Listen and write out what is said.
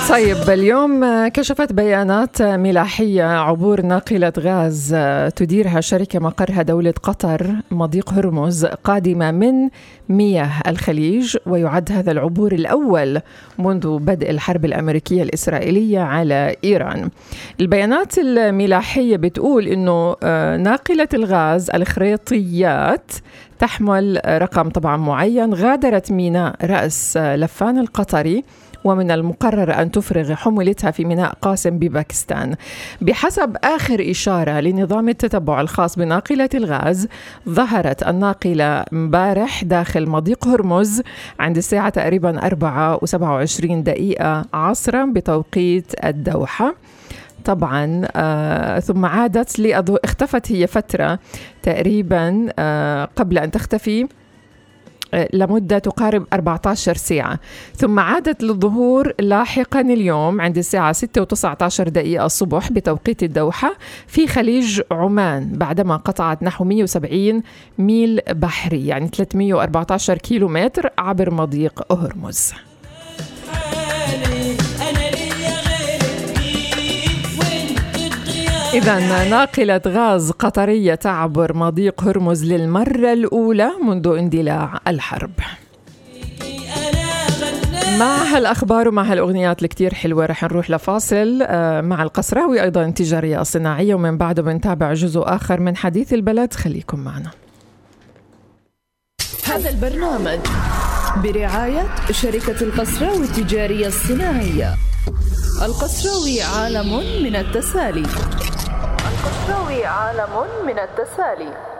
طيب اليوم كشفت بيانات ملاحية عبور ناقلة غاز تديرها شركة مقرها دولة قطر مضيق هرمز قادمة من مياه الخليج، ويعد هذا العبور الأول منذ بدء الحرب الأمريكية الإسرائيلية على إيران. البيانات الملاحية بتقول إنه ناقلة الغاز الخريطيات تحمل رقم طبعا معين غادرت ميناء رأس لفان القطري، ومن المقرر أن تفرغ حمولتها في ميناء قاسم بباكستان. بحسب آخر إشارة لنظام التتبع الخاص بناقلة الغاز، ظهرت الناقلة امبارح داخل مضيق هرمز عند الساعة تقريبا 4:27 عصرا بتوقيت الدوحة. طبعا ثم عادت اختفت هي فترة تقريبا قبل أن تختفي لمدة تقارب 14 ساعة، ثم عادت للظهور لاحقا اليوم عند الساعة 6:19 الصبح بتوقيت الدوحة في خليج عمان، بعدما قطعت نحو 170 ميل بحري، يعني 314 كيلومتر عبر مضيق هرمز. إذن ناقلة غاز قطرية تعبر مضيق هرمز للمرة الأولى منذ اندلاع الحرب. مع هالأخبار ومع هالأغنيات الكتير حلوة رح نروح لفاصل مع القصراوي أيضا التجارية الصناعية، ومن بعده بنتابع جزء آخر من حديث البلد. خليكم معنا. هذا البرنامج برعاية شركة القصراوي التجارية الصناعية. القصراوي عالم من التسالي. القصراوي عالم من التسالي.